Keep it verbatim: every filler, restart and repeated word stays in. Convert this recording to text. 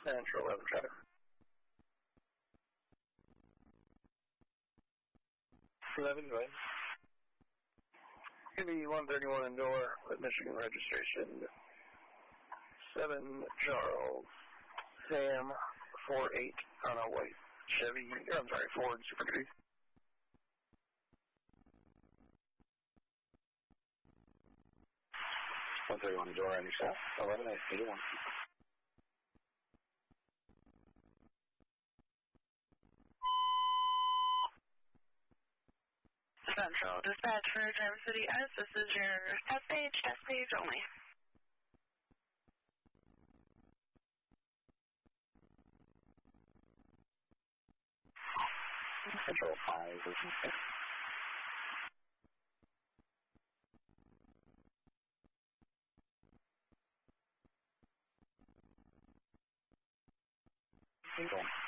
Central eleven traffic. eleven, go ahead. Give me one thirty-one Endor with Michigan registration. seven Charles Sam four eight on a white Chevy, I'm sorry, Ford Super Duty. one thirty-one Endor on yourself, eleven eighty-one. Central Dispatch for Traverse City S. This is your test page, test page only. Control five, okay. Control.